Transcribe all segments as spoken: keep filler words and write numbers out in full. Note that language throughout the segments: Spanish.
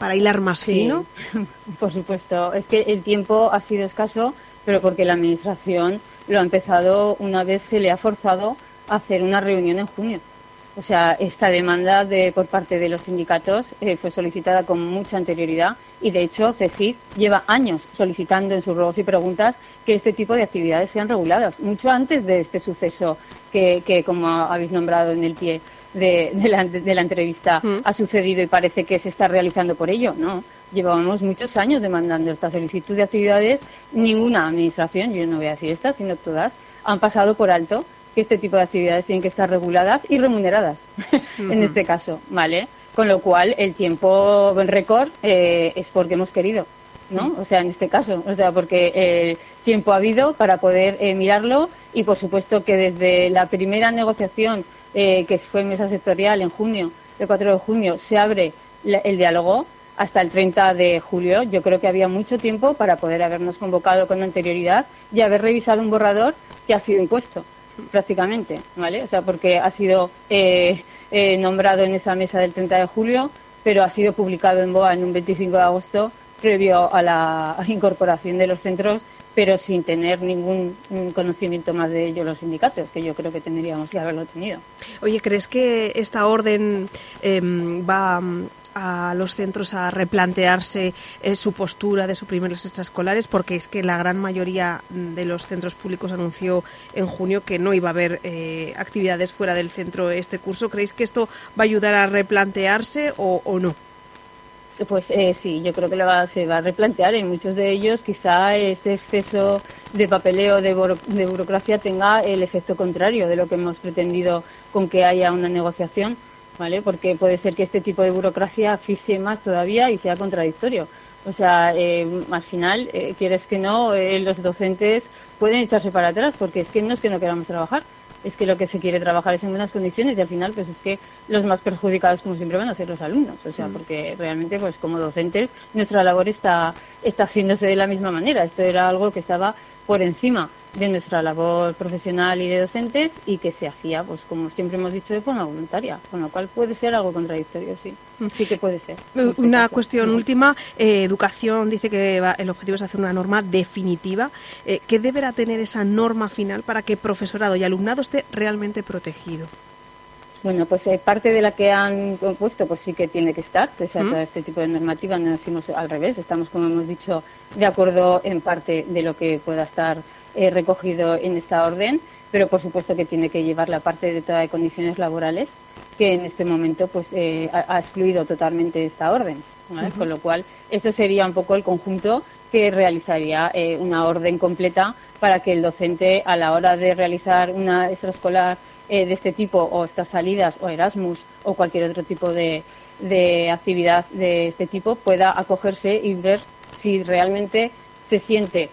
para hilar más sí, fino? Por supuesto. Es que el tiempo ha sido escaso, pero porque la Administración lo ha empezado una vez se le ha forzado a hacer una reunión en junio. O sea, esta demanda de, por parte de los sindicatos eh, fue solicitada con mucha anterioridad y, de hecho, CESIF lleva años solicitando en sus ruegos y preguntas que este tipo de actividades sean reguladas, mucho antes de este suceso que, que como habéis nombrado en el pie de, de, la, de la entrevista, mm. ha sucedido y parece que se está realizando por ello. No, llevábamos muchos años demandando esta solicitud de actividades. Ninguna administración, yo no voy a decir esta, sino todas, han pasado por alto que este tipo de actividades tienen que estar reguladas y remuneradas, uh-huh. en este caso, ¿vale? Con lo cual, el tiempo en récord eh, es porque hemos querido, ¿no? Uh-huh. O sea, en este caso, o sea, porque el tiempo ha habido para poder eh, mirarlo y, por supuesto, que desde la primera negociación, eh, que fue en mesa sectorial en junio, el cuatro de junio, se abre la, el diálogo hasta el treinta de julio. Yo creo que había mucho tiempo para poder habernos convocado con anterioridad y haber revisado un borrador que ha sido impuesto, prácticamente, ¿vale? O sea, porque ha sido eh, eh, nombrado en esa mesa del treinta de julio, pero ha sido publicado en B O A en un veinticinco de agosto, previo a la incorporación de los centros, pero sin tener ningún conocimiento más de ello los sindicatos, que yo creo que tendríamos que haberlo tenido. Oye, ¿crees que esta orden eh, va a los centros a replantearse eh, su postura de suprimir los extraescolares? Porque es que la gran mayoría de los centros públicos anunció en junio que no iba a haber eh, actividades fuera del centro este curso. ¿Creéis que esto va a ayudar a replantearse o, o no? Pues eh, sí, yo creo que lo va, se va a replantear. En muchos de ellos quizá este exceso de papeleo, de, buro, de burocracia tenga el efecto contrario de lo que hemos pretendido con que haya una negociación, ¿vale? Porque puede ser que este tipo de burocracia asfixie más todavía y sea contradictorio. O sea, eh, al final, eh, quieres que no, eh, los docentes pueden echarse para atrás, porque es que no es que no queramos trabajar, es que lo que se quiere trabajar es en buenas condiciones y al final pues es que los más perjudicados como siempre van a ser los alumnos, o sea, porque realmente pues como docentes nuestra labor está, está haciéndose de la misma manera. Esto era algo que estaba por encima de nuestra labor profesional y de docentes y que se hacía, pues como siempre hemos dicho, de forma voluntaria, con lo cual puede ser algo contradictorio, sí, sí que puede ser. Una este cuestión sí. última, eh, Educación dice que va, el objetivo es hacer una norma definitiva. Eh, ¿Qué deberá tener esa norma final para que profesorado y alumnado esté realmente protegido? Bueno, pues eh, parte de la que han compuesto, pues sí que tiene que estar, o sea, ¿Mm? todo este tipo de normativa, no decimos al revés, estamos, como hemos dicho, de acuerdo en parte de lo que pueda estar eh, recogido en esta orden, pero por supuesto que tiene que llevar la parte de todas las condiciones laborales, que en este momento pues eh, ha, ha excluido totalmente esta orden, ¿vale? Uh-huh. Con lo cual, eso sería un poco el conjunto que realizaría eh, una orden completa para que el docente, a la hora de realizar una extraescolar Eh, de este tipo, o estas salidas, o Erasmus, o cualquier otro tipo de, de actividad de este tipo, pueda acogerse y ver si realmente se siente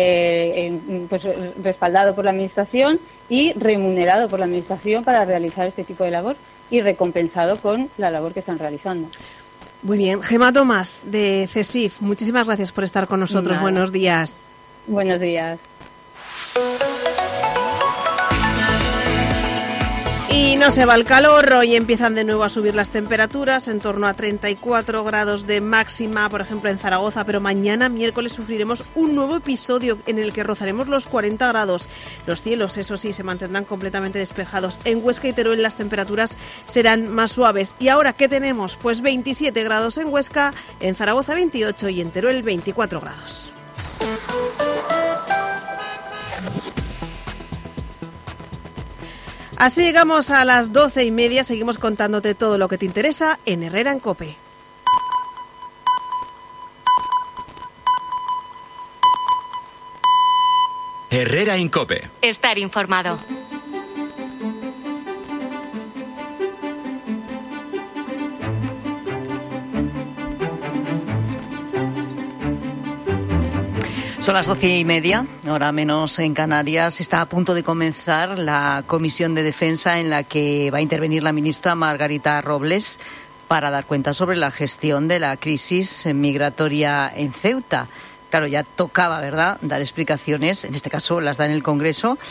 eh, en, pues, respaldado por la Administración y remunerado por la Administración para realizar este tipo de labor y recompensado con la labor que están realizando. Muy bien. Gemma Tomás, de CESIF, muchísimas gracias por estar con nosotros. Nada. Buenos días. Buenos días. Y no se va el calor, hoy empiezan de nuevo a subir las temperaturas, en torno a treinta y cuatro grados de máxima, por ejemplo en Zaragoza, pero mañana miércoles sufriremos un nuevo episodio en el que rozaremos los cuarenta grados. Los cielos, eso sí, se mantendrán completamente despejados. En Huesca y Teruel las temperaturas serán más suaves. ¿Y ahora qué tenemos? Pues veintisiete grados en Huesca, en Zaragoza veintiocho y en Teruel veinticuatro grados. Así llegamos a las doce y media, seguimos contándote todo lo que te interesa en Herrera en COPE. Herrera en COPE. Estar informado. Son las doce y media, ahora menos en Canarias. Está a punto de comenzar la Comisión de Defensa en la que va a intervenir la ministra Margarita Robles para dar cuenta sobre la gestión de la crisis migratoria en Ceuta. Claro, ya tocaba, ¿verdad?, dar explicaciones, en este caso las da en el Congreso.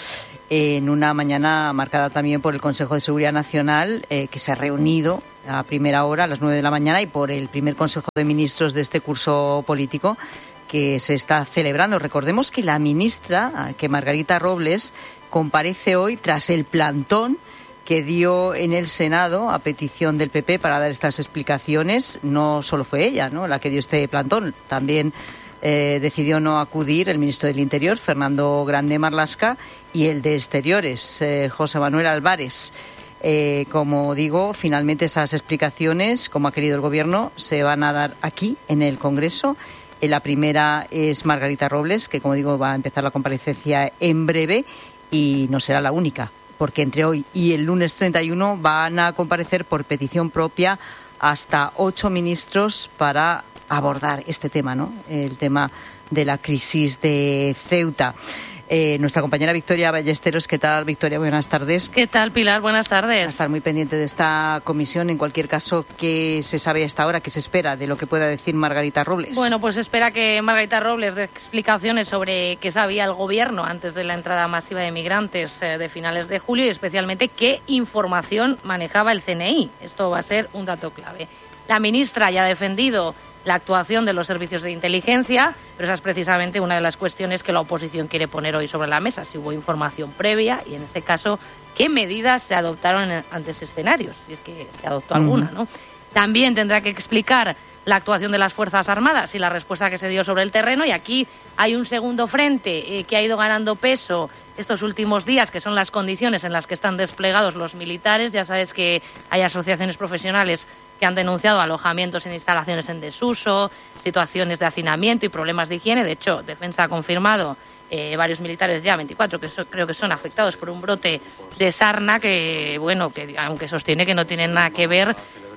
en una mañana marcada también por el Consejo de Seguridad Nacional, eh, que se ha reunido a primera hora, a las nueve de la mañana, y por el primer Consejo de Ministros de este curso político que se está celebrando. Recordemos que la ministra, que Margarita Robles, comparece hoy tras el plantón que dio en el Senado a petición del P P para dar estas explicaciones. No solo fue ella, ¿no?, la que dio este plantón, también eh, decidió no acudir el ministro del Interior, Fernando Grande Marlaska, y el de Exteriores, eh, José Manuel Álvarez. Eh, como digo, finalmente esas explicaciones, como ha querido el Gobierno, se van a dar aquí, en el Congreso. Eh, la primera es Margarita Robles, que, como digo, va a empezar la comparecencia en breve y no será la única, porque entre hoy y el lunes treinta y uno van a comparecer por petición propia hasta ocho ministros para abordar este tema, ¿no?, el tema de la crisis de Ceuta. Eh, nuestra compañera Victoria Ballesteros. ¿Qué tal, Victoria? Buenas tardes. ¿Qué tal, Pilar? Buenas tardes. A estar muy pendiente de esta comisión. En cualquier caso, ¿qué se sabe hasta ahora? ¿Qué se espera de lo que pueda decir Margarita Robles? Bueno, pues se espera que Margarita Robles dé explicaciones sobre qué sabía el Gobierno antes de la entrada masiva de migrantes eh, de finales de julio, y especialmente qué información manejaba el C N I. Esto va a ser un dato clave. La ministra ya ha defendido la actuación de los servicios de inteligencia, pero esa es precisamente una de las cuestiones que la oposición quiere poner hoy sobre la mesa, si hubo información previa y, en este caso, qué medidas se adoptaron ante ese escenario, si es que se adoptó alguna, ¿no? También tendrá que explicar la actuación de las Fuerzas Armadas y la respuesta que se dio sobre el terreno, y aquí hay un segundo frente eh, que ha ido ganando peso estos últimos días, que son las condiciones en las que están desplegados los militares. Ya sabes que hay asociaciones profesionales que han denunciado alojamientos en instalaciones en desuso, situaciones de hacinamiento y problemas de higiene. De hecho, Defensa ha confirmado eh, varios militares, ya veinticuatro, que so, creo que son afectados por un brote de sarna que, bueno, que aunque sostiene que no tienen nada que ver,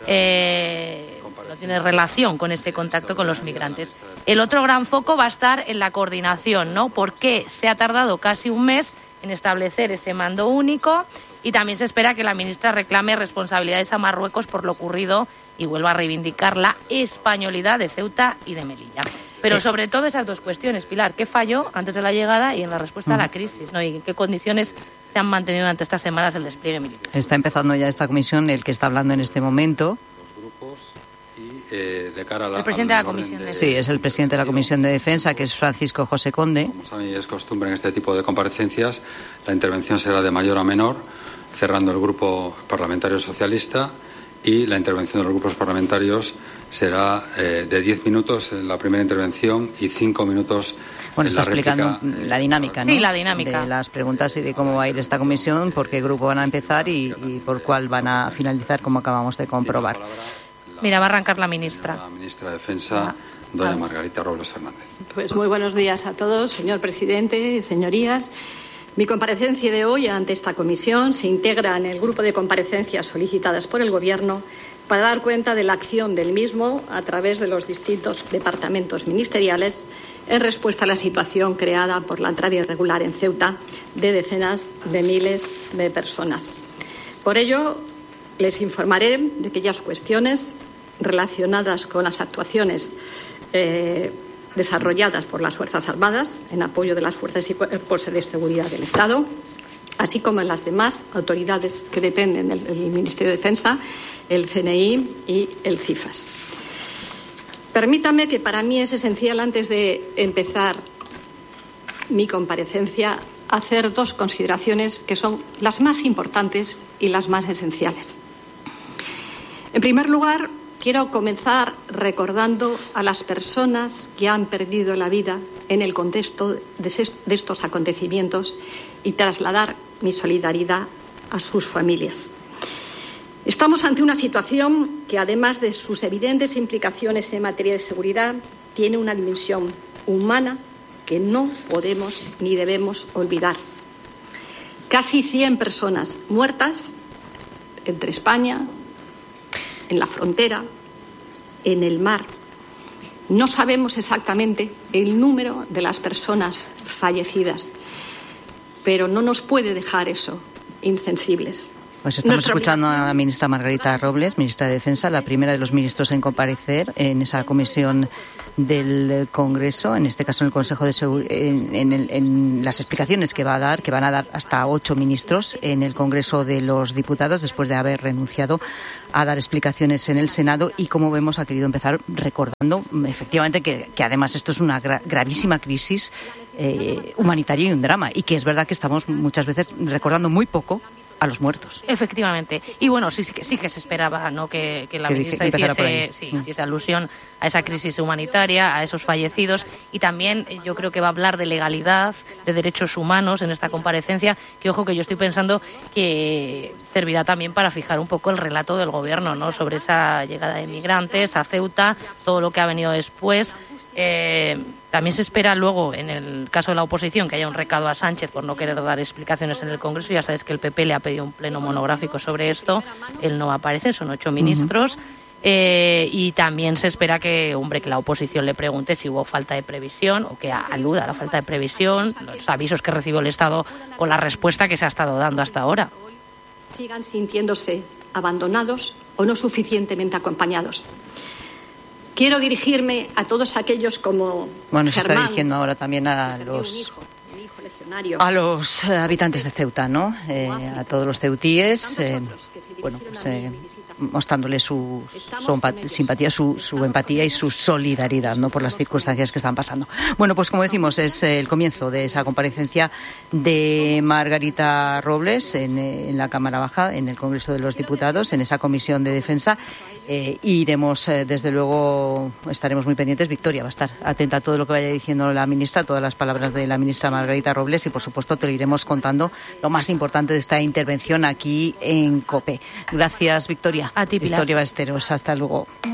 eh, no tiene relación con ese contacto con los migrantes. El otro gran foco va a estar en la coordinación, ¿no? Porque se ha tardado casi un mes en establecer ese mando único, y también se espera que la ministra reclame responsabilidades a Marruecos por lo ocurrido y vuelva a reivindicar la españolidad de Ceuta y de Melilla. Pero sobre todo esas dos cuestiones, Pilar: ¿qué falló antes de la llegada y en la respuesta a la crisis, ¿no?, y en qué condiciones se han mantenido durante estas semanas el despliegue militar? Está empezando ya esta comisión, el que está hablando en este momento. Los grupos y, eh, de cara a la, el presidente de la Comisión de... de... Sí, es el presidente de la Comisión de Defensa, que es Francisco José Conde. Como saben, y es costumbre en este tipo de comparecencias, la intervención será de mayor a menor, cerrando el grupo parlamentario socialista, y la intervención de los grupos parlamentarios será eh, de diez minutos en la primera intervención y cinco minutos bueno, en está la explicando réplica, eh, la dinámica, ¿no? Sí, la dinámica de las preguntas y de cómo va a ir esta comisión, por qué grupo van a empezar y, y por cuál van a finalizar, como acabamos de comprobar. Mira, va a arrancar la ministra. La ministra de Defensa, doña Margarita Robles Fernández. Pues muy buenos días a todos, señor presidente, señorías. Mi comparecencia de hoy ante esta comisión se integra en el grupo de comparecencias solicitadas por el Gobierno para dar cuenta de la acción del mismo a través de los distintos departamentos ministeriales en respuesta a la situación creada por la entrada irregular en Ceuta de decenas de miles de personas. Por ello, les informaré de aquellas cuestiones relacionadas con las actuaciones eh, desarrolladas por las Fuerzas Armadas en apoyo de las fuerzas y cuerpos de seguridad del Estado, así como en las demás autoridades que dependen del, del Ministerio de Defensa, el C N I y el CIFAS. Permítame que para mí es esencial, antes de empezar mi comparecencia, hacer dos consideraciones que son las más importantes y las más esenciales. En primer lugar, quiero comenzar recordando a las personas que han perdido la vida en el contexto de estos acontecimientos y trasladar mi solidaridad a sus familias. Estamos ante una situación que, además de sus evidentes implicaciones en materia de seguridad, tiene una dimensión humana que no podemos ni debemos olvidar. Casi cien personas muertas entre España, en la frontera, en el mar. No sabemos exactamente el número de las personas fallecidas, pero no nos puede dejar eso insensibles. Pues estamos Nuestra escuchando a la ministra Margarita Robles, ministra de Defensa, la primera de los ministros en comparecer en esa comisión del Congreso, en este caso en el Consejo de Seguridad, en, en, el, en las explicaciones que va a dar, que van a dar hasta ocho ministros en el Congreso de los Diputados, después de haber renunciado a dar explicaciones en el Senado, y como vemos ha querido empezar recordando efectivamente que, que además esto es una gra- gravísima crisis eh, humanitaria y un drama, y que es verdad que estamos muchas veces recordando muy poco a los muertos. Efectivamente. Y bueno, sí, sí, que, sí que se esperaba, ¿no?, que, que la que ministra dije, hiciese, sí, mm. hiciese alusión a esa crisis humanitaria, a esos fallecidos, y también yo creo que va a hablar de legalidad, de derechos humanos en esta comparecencia, que ojo que yo estoy pensando que servirá también para fijar un poco el relato del gobierno, ¿no?, sobre esa llegada de migrantes a Ceuta, todo lo que ha venido después. Eh, también se espera luego, en el caso de la oposición, que haya un recado a Sánchez por no querer dar explicaciones en el Congreso. Ya sabes que el P P le ha pedido un pleno monográfico sobre esto. Él no va a aparecer, son ocho ministros. Uh-huh. Eh, y también se espera que, hombre, que la oposición le pregunte si hubo falta de previsión, o que aluda a la falta de previsión, los avisos que recibió el Estado o la respuesta que se ha estado dando hasta ahora. Sigan sintiéndose abandonados o no suficientemente acompañados. Quiero dirigirme a todos aquellos como Bueno, se Germán, está dirigiendo ahora también a los hijo, hijo legionario, a los eh, habitantes de Ceuta, ¿no? Eh, a todos los ceutíes, eh, bueno, pues eh, mostrándole su, su simpatía, su, su empatía y su solidaridad, ¿no?, por las circunstancias que están pasando. Bueno, pues como decimos, es el comienzo de esa comparecencia de Margarita Robles en, en la Cámara Baja, en el Congreso de los Diputados, en esa comisión de defensa. Eh, iremos, eh, desde luego, estaremos muy pendientes. Victoria va a estar atenta a todo lo que vaya diciendo la ministra, a todas las palabras de la ministra Margarita Robles, y por supuesto te lo iremos contando, lo más importante de esta intervención aquí en COPE. Gracias, Victoria. A ti, Pilar. Victoria Ballesteros, hasta luego.